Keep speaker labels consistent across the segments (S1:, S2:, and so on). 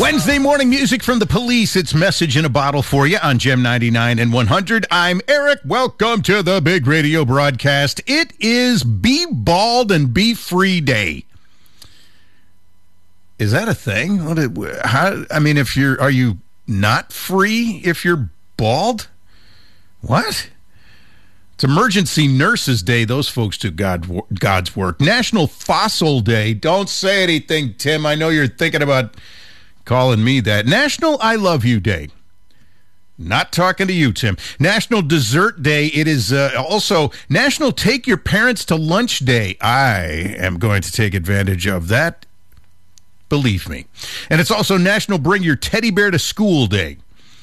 S1: Wednesday morning music from the Police. It's Message in a Bottle for you on Gem 99 and 100. I'm Eric. Welcome to the big radio broadcast. It is Be Bald and Be Free Day. Is that a thing? Are you not free if you're bald? What? It's Emergency Nurses Day. Those folks do God's work. National Fossil Day. Don't say anything, Tim. I know you're thinking about calling me that. National I Love You Day. Not talking to you, Tim. National Dessert Day. It is also National Take Your Parents to Lunch Day. I am going to take advantage of that. Believe me. And it's also National Bring Your Teddy Bear to School Day.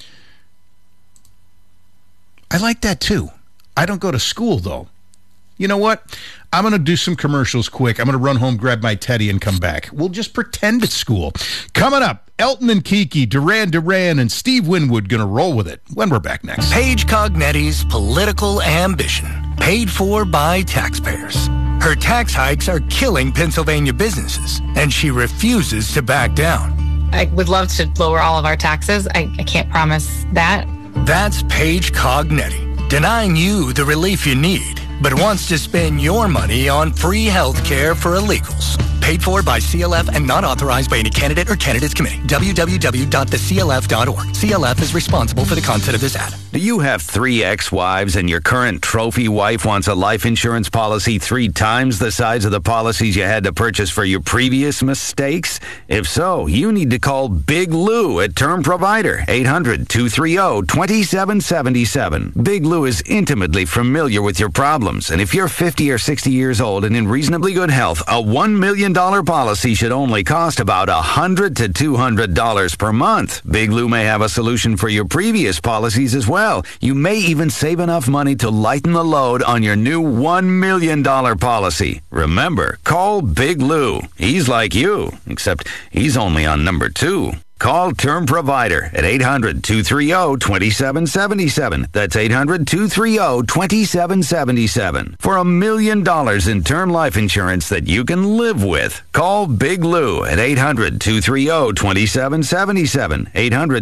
S1: I like that too. I don't go to school though. You know what? I'm going to do some commercials quick. I'm going to run home, grab my teddy, and come back. We'll just pretend it's school. Coming up, Elton and Kiki, Duran Duran, and Steve Winwood going to roll with it when we're back next.
S2: Paige Cognetti's political ambition, paid for by taxpayers. Her tax hikes are killing Pennsylvania businesses, and she refuses to back down.
S3: I would love to lower all of our taxes. I can't promise that.
S2: That's Paige Cognetti, denying you the relief you need, but wants to spend your money on free health care for illegals. Paid for by CLF and not authorized by any candidate or candidates committee. www.theclf.org. CLF is responsible for the content of this ad.
S4: Do you have 3 ex-wives and your current trophy wife wants a life insurance policy 3 times the size of the policies you had to purchase for your previous mistakes? If so, you need to call Big Lou at Term Provider, 800-230-2777. Big Lou is intimately familiar with your problems, and if you're 50 or 60 years old and in reasonably good health, a $1 million policy should only cost about $100 to $200 per month. Big Lou may have a solution for your previous policies as well. You may even save enough money to lighten the load on your new $1 million policy. Remember, call Big Lou. He's like you, except he's only on number 2. Call Term Provider at 800-230-2777. That's 800-230-2777. For $1 million in term life insurance that you can live with. Call Big Lou at 800-230-2777.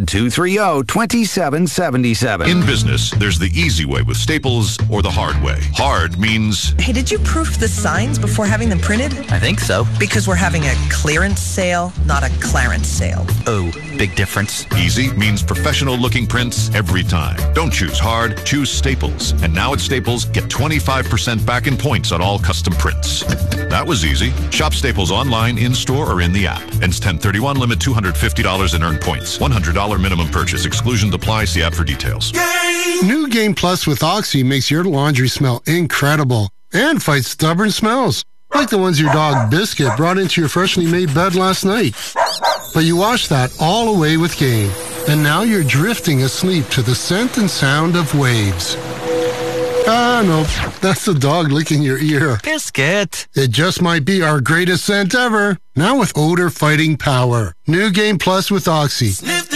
S4: 800-230-2777.
S5: In business, there's the easy way with Staples or the hard way. Hard means...
S6: Hey, did you proof the signs before having them printed?
S7: I think so.
S6: Because we're having a clearance sale, not a clarence sale.
S7: Oh, big difference.
S5: Easy means professional-looking prints every time. Don't choose hard, choose Staples. And now at Staples, get 25% back in points on all custom prints. That was easy. Shop Staples online, in-store, or in the app. Ends 10/31, limit $250 in earned points. $100 minimum purchase. Exclusions apply. See app for details.
S8: Yay! New Game Plus with Oxy makes your laundry smell incredible and fights stubborn smells, like the ones your dog Biscuit brought into your freshly made bed last night. But you washed that all away with Game, and now you're drifting asleep to the scent and sound of waves. Ah, no, that's the dog licking your ear.
S7: Biscuit.
S8: It just might be our greatest scent ever. Now with odor-fighting power. New Game Plus with Oxy.